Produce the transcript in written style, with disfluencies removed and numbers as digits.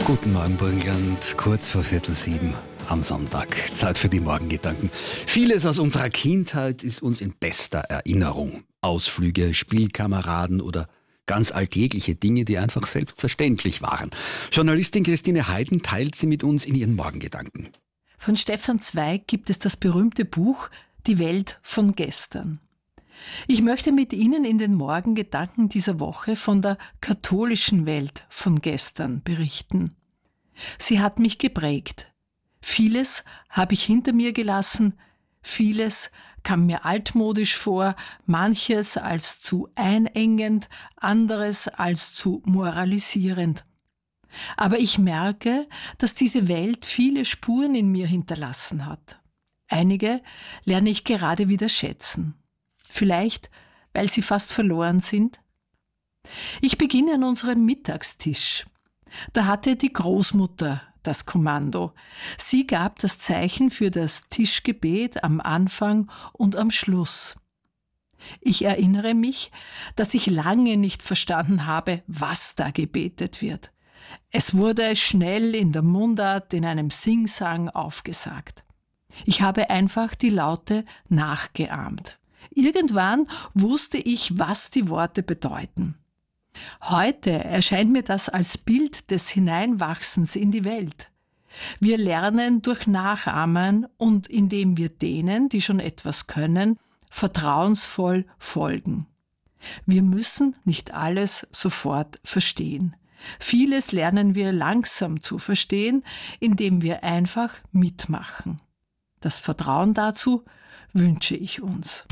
Guten Morgen, Burgenland. Kurz vor 6:45 am Sonntag. Zeit für die Morgengedanken. Vieles aus unserer Kindheit ist uns in bester Erinnerung. Ausflüge, Spielkameraden oder ganz alltägliche Dinge, die einfach selbstverständlich waren. Journalistin Christine Heiden teilt sie mit uns in ihren Morgengedanken. Von Stefan Zweig gibt es das berühmte Buch Die Welt von gestern. Ich möchte mit Ihnen in den Morgengedanken dieser Woche von der katholischen Welt von gestern berichten. Sie hat mich geprägt. Vieles habe ich hinter mir gelassen, vieles kam mir altmodisch vor, manches als zu einengend, anderes als zu moralisierend. Aber ich merke, dass diese Welt viele Spuren in mir hinterlassen hat. Einige lerne ich gerade wieder schätzen. Vielleicht, weil sie fast verloren sind? Ich beginne an unserem Mittagstisch. Da hatte die Großmutter das Kommando. Sie gab das Zeichen für das Tischgebet am Anfang und am Schluss. Ich erinnere mich, dass ich lange nicht verstanden habe, was da gebetet wird. Es wurde schnell in der Mundart in einem Singsang aufgesagt. Ich habe einfach die Laute nachgeahmt. Irgendwann wusste ich, was die Worte bedeuten. Heute erscheint mir das als Bild des Hineinwachsens in die Welt. Wir lernen durch Nachahmen und indem wir denen, die schon etwas können, vertrauensvoll folgen. Wir müssen nicht alles sofort verstehen. Vieles lernen wir langsam zu verstehen, indem wir einfach mitmachen. Das Vertrauen dazu wünsche ich uns.